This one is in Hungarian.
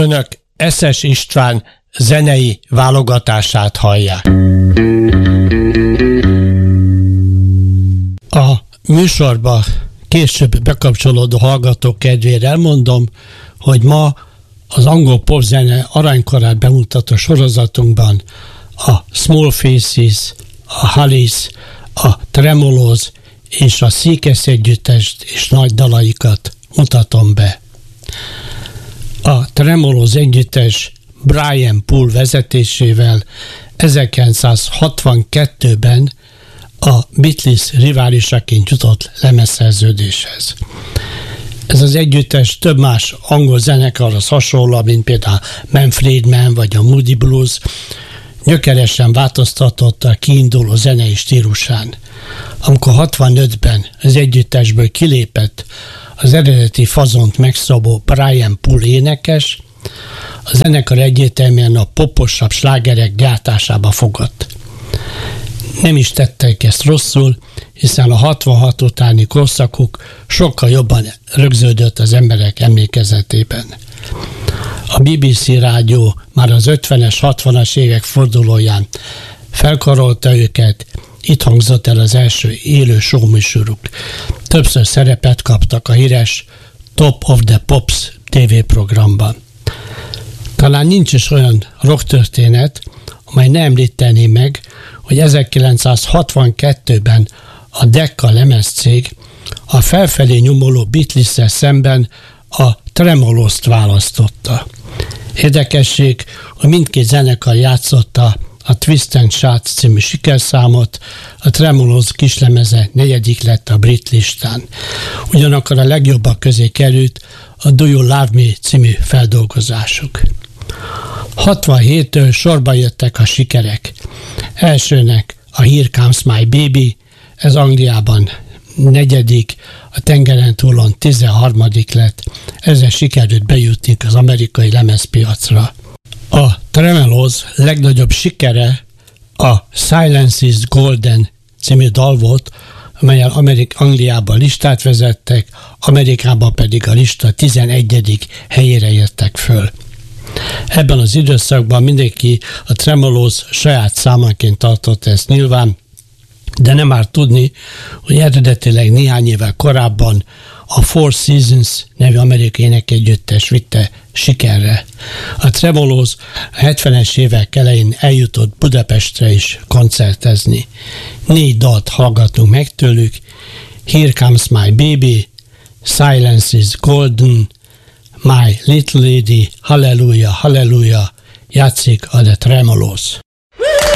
Önök Eszes István zenei válogatását hallják. A műsorba később bekapcsolódó hallgatók kedvére elmondom, hogy ma az angol popzene aranykorát bemutató sorozatunkban a Small Faces, a Hollies, a Tremolos és a Seekers együttest és nagy dalaikat mutatom be. A Tremolos együttes Brian Poole vezetésével 1962-ben a Beatles riválisaként jutott lemezszerződéshez. Ez az együttes több más angol zenekarhoz hasonló, mint például Manfred Mann vagy a Moody Blues, gyökeresen változtatott a kiinduló zenei stílusán. Amikor 65-ben az együttesből kilépett az eredeti fazont megszabó Brian Poole énekes, a zenekar egyértelműen a poposabb slágerek gyártásába fogott. Nem is tettek ezt rosszul, hiszen a 66 utáni korszakuk sokkal jobban rögződött az emberek emlékezetében. A BBC rádió már az 50-es, 60-as évek fordulóján felkarolta őket, itt hangzott el az első élő showműsoruk. Többször szerepet kaptak a híres Top of the Pops TV-programban. Talán nincs is olyan rocktörténet, amely ne említeni meg, hogy 1962-ben a Decca lemezcég a felfelé nyomuló Beatles-szel szemben a Tremolos-t választotta. Érdekesség, hogy mindkét zenekar játszotta a Twist and Shout című sikerszámot, a Tremolos kislemeze 4. lett a brit listán. Ugyanakkor a legjobbak közé került a Do You Love Me című feldolgozásuk. 67-től sorba jöttek a sikerek. Elsőnek a Here Comes My Baby, ez Angliában 4., a tengeren túlon 13. lett, ezzel sikerült bejutni az amerikai lemezpiacra. A Tremolos legnagyobb sikere a Silence is Golden című dal volt, amelyen Angliában listát vezettek, Amerikában pedig a lista 11. helyére értek föl. Ebben az időszakban mindenki a Tremolos saját számaként tartott ezt nyilván, de nem árt tudni, hogy eredetileg néhány évvel korábban a Four Seasons nevű amerikai énekegyüttes vitte sikerre. A Tremolos a 70-es évek elején eljutott Budapestre is koncertezni. 4 dalt hallgatunk meg tőlük: Here Comes My Baby, Silence is Golden, My Little Lady, Hallelujah, Hallelujah, játszik a The Tremolos.